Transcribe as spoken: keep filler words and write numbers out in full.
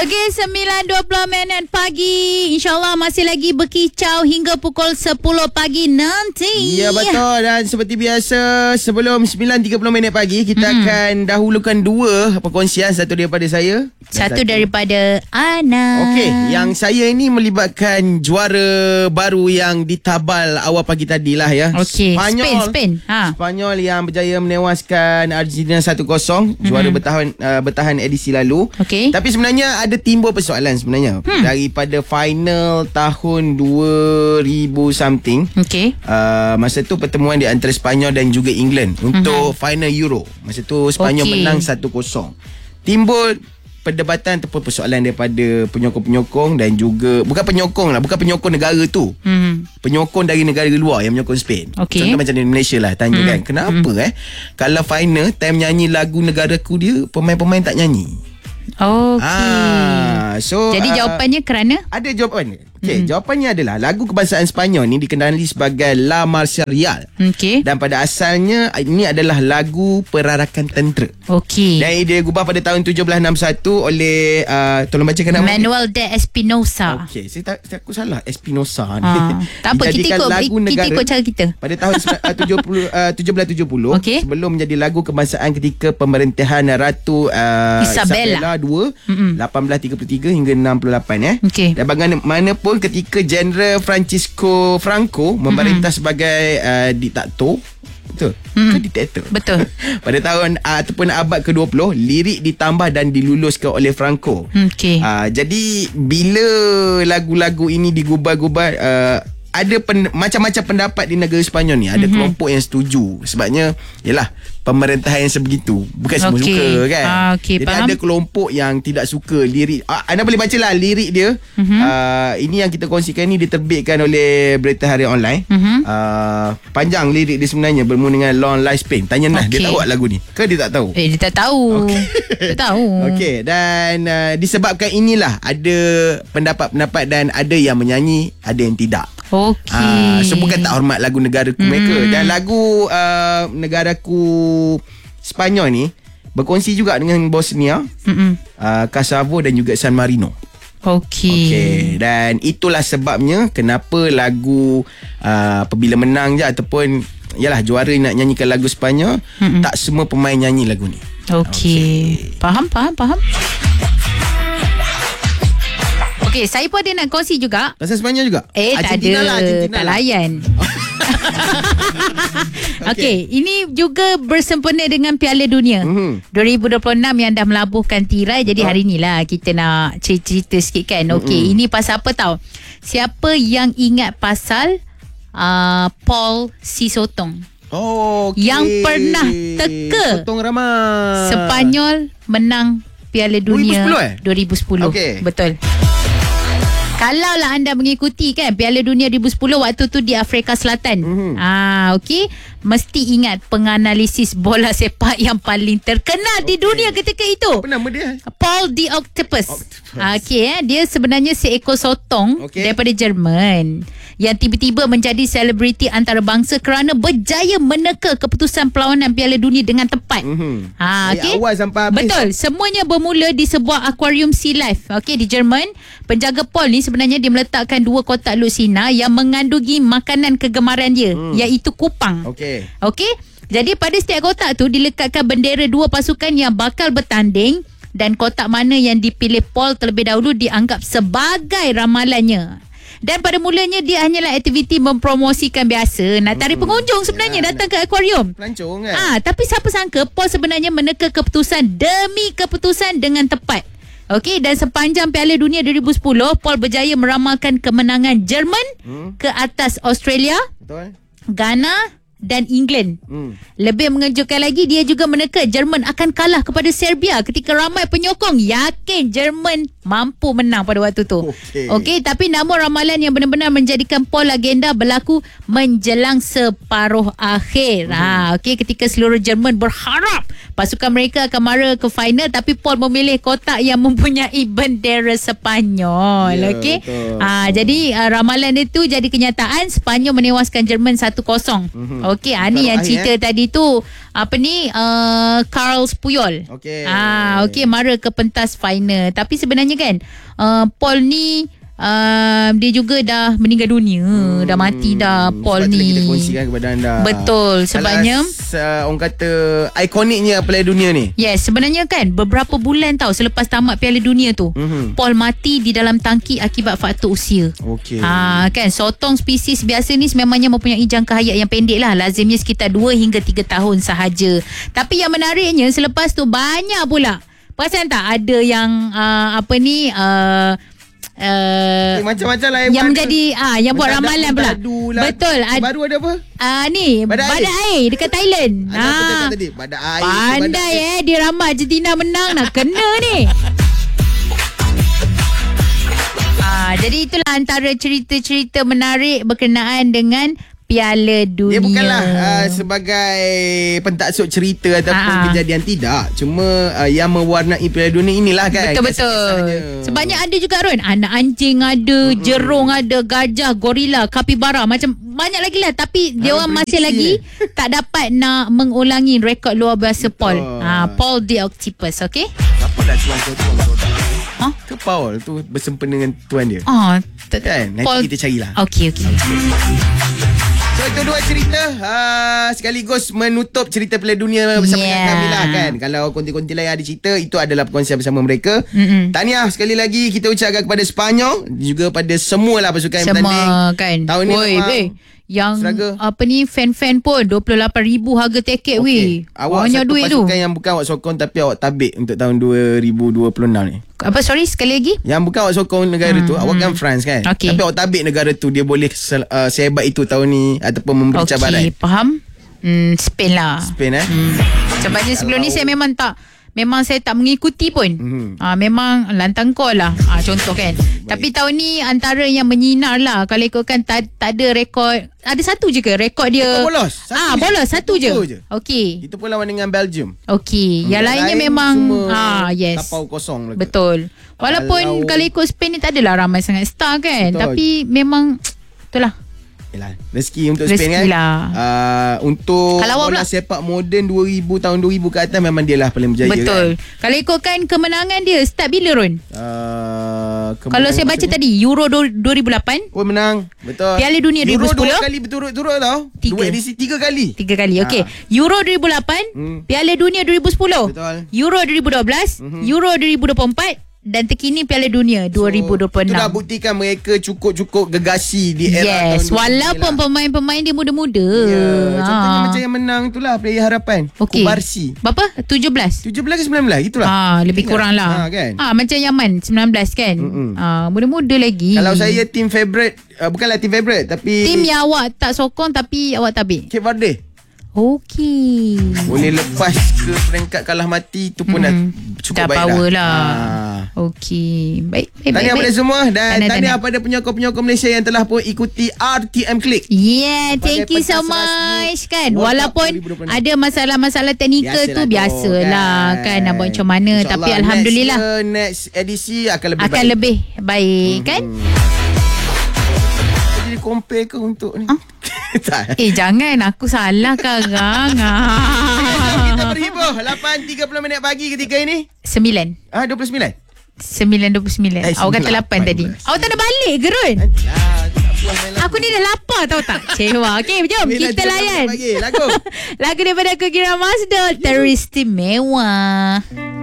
Okey, sembilan dua puluh minit pagi. InsyaAllah masih lagi berkicau hingga pukul sepuluh pagi nanti. Ya, betul. Dan seperti biasa, sebelum sembilan tiga puluh minit pagi, kita hmm. akan dahulukan dua perkongsian. Satu daripada saya. Satu, satu daripada Ana. Okey, yang saya ini melibatkan juara baru yang ditabal awal pagi tadi lah ya. Okey, Spain, Spain. Ha. Spanyol yang berjaya menewaskan Argentina satu kosong. Juara hmm. bertahan uh, bertahan edisi lalu. Okey. Tapi sebenarnya ada timbul persoalan sebenarnya hmm. daripada final tahun dua ribu something. Okey. Uh, masa tu pertemuan di antara Sepanyol dan juga England untuk hmm. final Euro. Masa tu Sepanyol okay. menang satu kosong. Timbul perdebatan ataupun persoalan daripada penyokong-penyokong dan juga bukan penyokong lah, bukan penyokong negara tu. Hmm. Penyokong dari negara luar yang menyokong Spain. Okay. Contoh macam di Malaysia lah tanya hmm. kan, kenapa hmm. eh kalau final time nyanyi lagu negaraku dia pemain-pemain tak nyanyi? Okey. Ah, so jadi jawapannya uh, kerana ada jawapannya. Okey, hmm. jawapannya adalah lagu kebangsaan Sepanyol ni dikenali sebagai La Marcha Real. Okey. Dan pada asalnya ini adalah lagu perarakan tentera. Okey. Dan dia diubah pada tahun tujuh belas enam puluh satu oleh uh, tolong bacakan nama Manuel de Espinosa. Okey, saya tak saya aku salah Espinosa ni. Ha. Tak apa, kita ikut lagu kita ikut cara kita. Pada tahun tujuh puluh, uh, tujuh belas tujuh puluh okay. sebelum menjadi lagu kebangsaan ketika pemerintahan Ratu uh, Isabella, Isabella kedua lapan belas tiga puluh tiga hingga enam puluh lapan eh. Okay. Dan bagaimanapun ketika Jeneral Francisco Franco memerintah mm-hmm. sebagai uh, diktator, betul? Mm-hmm. Ke diktator? Betul. Pada tahun uh, ataupun abad ke dua puluh, lirik ditambah dan diluluskan oleh Franco. Okay. Uh, jadi bila lagu-lagu ini digubah-gubah, uh, ada pen, macam-macam pendapat di negara Sepanyol ni. Ada mm-hmm. kelompok yang setuju. Sebabnya yalah, pemerintahan yang sebegitu bukan semua okay. suka kan. ah, okay, Jadi faham? ada kelompok yang tidak suka lirik. ah, Anda boleh baca lah lirik dia. mm-hmm. uh, Ini yang kita kongsikan ni diterbitkan oleh Berita Harian Online. mm-hmm. uh, Panjang lirik dia sebenarnya, bermula dengan Long Life Spain. Tanya Nah, okay. dia tahu tak lagu ni? Ke dia tak tahu? Eh, dia tak tahu. Okay. Dia tahu. Okey, dan uh, disebabkan inilah ada pendapat-pendapat dan ada yang menyanyi, ada yang tidak. Okey. Uh, so bukan tak hormat lagu negaraku mm. mereka. Dan lagu uh, negaraku Sepanyol ni berkongsi juga dengan Bosnia, uh, Kosovo dan juga San Marino. Okey. Okey, dan itulah sebabnya kenapa lagu uh, apabila menang je ataupun yalah juara nak nyanyikan lagu Sepanyol, Mm-mm. tak semua pemain nyanyi lagu ni. Okey. Okay. Faham, faham, faham. Okey, saya pun ada nak kongsi juga. Pasal Sepanyol juga? Eh, Argentina tak ada. Lah, Argentina tak lah. layan. Okey, okay, ini juga bersempena dengan Piala Dunia mm-hmm. dua ribu dua puluh enam yang dah melabuhkan tirai. Jadi oh. hari ni lah kita nak cerita sikit kan. Okey, mm-hmm. ini pasal apa tahu? Siapa yang ingat pasal uh, Paul Sisotong? Oh, okay. Yang pernah teka Sotong Ramah Sepanyol menang Piala Dunia dua ribu sepuluh eh? dua ribu sepuluh. Okay. Betul. Kalaulah anda mengikuti kan Piala Dunia dua ribu sepuluh waktu tu di Afrika Selatan. Mm-hmm. Ah, okey, mesti ingat penganalisis bola sepak yang paling terkenal okay. di dunia ketika itu. Apa nama dia? Paul the Octopus. Octopus. Ah, okey eh, dia sebenarnya seekor sotong okay. daripada Jerman yang tiba-tiba menjadi selebriti antarabangsa kerana berjaya meneka keputusan perlawanan Piala Dunia dengan tepat. Mm-hmm. Ha, okay. Awal sampai habis. Betul. Semuanya bermula di sebuah akuarium sea life. Okey, di Jerman. Penjaga Paul ni sebenarnya dia meletakkan dua kotak lutsina yang mengandungi makanan kegemaran dia, mm. iaitu kupang. Okey. Okey. Jadi pada setiap kotak tu dilekatkan bendera dua pasukan yang bakal bertanding, dan kotak mana yang dipilih Paul terlebih dahulu dianggap sebagai ramalannya. Dan pada mulanya dia hanyalah aktiviti mempromosikan biasa, nak tarik hmm. pengunjung sebenarnya ya, datang ke akuarium. Pelancong kan? Ah, tapi siapa sangka Paul sebenarnya meneka keputusan demi keputusan dengan tepat. Okey, dan sepanjang Piala Dunia dua ribu sepuluh, Paul berjaya meramalkan kemenangan Jerman hmm. ke atas Australia, Betul. Ghana dan England. Hmm. Lebih mengejutkan lagi, dia juga meneka Jerman akan kalah kepada Serbia ketika ramai penyokong yakin Jerman mampu menang pada waktu tu. Okey, okay, tapi namun ramalan yang benar-benar menjadikan Paul legenda berlaku menjelang separuh akhir. Hmm. Ha, okey, ketika seluruh Jerman berharap pasukan mereka akan mara ke final, tapi Paul memilih kotak yang mempunyai bendera Sepanyol. Yeah, okey. Ha, jadi uh, ramalan itu jadi kenyataan. Sepanyol menewaskan Jerman satu kosong. Hmm. Okey, ha, ni yang cerita eh? tadi tu apa ni uh, Carles Puyol. Okey. Ah, okey, mara ke pentas final. Tapi sebenarnya kan uh, Paul ni Uh, dia juga dah meninggal dunia, hmm, dah mati dah Paul sebab ni. Kita kongsikan kepada anda. Betul, sebabnya uh, orang kata ikoniknya Piala Dunia ni. Yes, sebenarnya kan beberapa bulan tau selepas tamat Piala Dunia tu, mm-hmm. Paul mati di dalam tangki akibat faktor usia. Okey. Ha, kan sotong spesies biasa ni sememangnya mempunyai jangka hayat yang pendek lah, lazimnya sekitar dua hingga tiga tahun sahaja. Tapi yang menariknya selepas tu banyak pula. Perasan tak ada yang uh, apa ni uh, Uh, eh, macam-macam lah yang menjadi ah yang buat ramalan pula. Lah. Betul. Ad, baru ada apa? Ah ni badai, badai air. air dekat Thailand. Ada apa cakap tadi? Badai air. Pandai eh dia ramal Argentina menang nak kena ni. Ah jadi itulah antara cerita-cerita menarik berkenaan dengan Piala Dunia. Dia bukanlah uh, sebagai pentaksub cerita ataupun Aa. kejadian, tidak. Cuma uh, yang mewarnai Piala Dunia inilah kan. Betul-betul. Sebabnya ada juga Ron, anak anjing ada, mm-hmm. jerung ada, gajah, gorila, kapibara, macam banyak lagi lah. Tapi dia orang masih lagi tak dapat nak mengulangi rekod luar biasa Paul. Ha, Paul the Octopus, okey? Apa dah tuan tu? Ha? Tu Paul tu bersempena dengan tuan dia. Ah, kan? Nanti Paul, kita carilah. Okey, okey. So itu dua cerita uh, sekaligus menutup cerita Piala Dunia bersama yeah. dengan kami lah kan. Kalau konti-konti lain ada cerita, itu adalah perkongsian bersama mereka. Mm-mm. Tahniah sekali lagi kita ucapkan kepada Sepanyol, juga pada semualah pasukan yang bertanding. Semua kan. Tahun ni Oi, memang be. Yang Seraga. apa ni fan-fan pun dua puluh lapan ribu harga tiket okay. weh. Awak banyak satu duit pasukan tu. yang bukan awak sokong tapi awak tabik untuk tahun dua ribu dua puluh enam ni. Apa sorry sekali lagi? Yang bukan awak sokong negara hmm, tu, awak kan France kan. Okay. Tapi awak tabik negara tu, dia boleh uh, sehebat itu tahun ni ataupun memberi okay, cabaran. Okey, faham. Hmm, Spain lah. Spain eh. Hmm. Sebabnya sebelum ni saya memang tak Memang saya tak mengikuti pun. Mm-hmm. Ha, memang lantang call lah. Ha, contoh kan. Baik. Tapi tahun ni antara yang menyinar lah. Kalau ikutkan tak, tak ada rekod. Ada satu je ke rekod dia? Rekod bolos. Satu ah, je. bolos satu, satu je. je. Okey. Itu pun lawan dengan Belgium. Okey. Hmm, yang lainnya lain memang ah yes. tapau kosong lagi. Betul. Walaupun kalau, kalau ikut Spain ni tak adalah ramai sangat star kan. Betul. Tapi memang itulah. Yalah, rezeki untuk rezeki Spain kan lah. uh, Untuk kalau bola sepak moden dua ribu, tahun dua ribu ke atas, memang dia lah paling berjaya. Betul kan? Kalau ikutkan kemenangan dia start bila Ron? Uh, kalau saya baca maksudnya? tadi Euro dua ribu lapan. Oh menang. Betul. Piala Dunia Euro dua ribu sepuluh. Euro dua kali berturut-turut tau. Tiga. Dua edisi tiga kali. Tiga kali. Okey. Ha. Euro dua ribu lapan, hmm. Piala Dunia dua ribu sepuluh. Betul. Euro dua ribu dua belas, mm-hmm. Euro dua ribu dua puluh empat. Dan terkini Piala Dunia dua ribu dua puluh enam. So, itulah buktikan mereka cukup-cukup gegasi di era yes, tahun walaupun lah. Pemain-pemain dia muda-muda. Ya, ha. Contohnya macam yang menang itulah player harapan. Okay. Kubarsi. Berapa? tujuh belas? tujuh belas ke sembilan belas? Itulah. Ah, lebih kurang lah. Ha, kan? Ah, macam Yaman sembilan belas kan. Ah, muda-muda lagi. Kalau saya team favourite, uh, bukanlah team favourite tapi team yang awak tak sokong tapi awak tabik. Cape Verde. Okey. Boleh lepas ke peringkat kalah mati tu pun mm-hmm. dah cukup dah baik power dah. lah. Ha. Okey. Baik, baik, tahniah baik. pada semua dan tahniah, tahniah pada penyokong-penyokong Malaysia yang telah pun ikuti R T M Click. Yeah, thank you so much kan. Walaupun ada masalah-masalah teknikal tu biasalah kan. kan nak buat macam mana. Tapi Alhamdulillah. Next, year, next edisi akan lebih akan baik. Akan lebih baik kan. Jadi compare ke untuk ni? Huh? Tak. Eh jangan, aku salah karang. Kita berhibur lapan tiga puluh minit pagi ketika ini. sembilan. Ah dua puluh sembilan. sembilan dua puluh sembilan. Eh, awak kata lapan tadi. Awak tak nak balik ke Run? Aku ni dah lapar tahu tak? Cewa. Okey, jom kita layan. Lagu. Lagu daripada aku Kira Masdul, Teristimewa.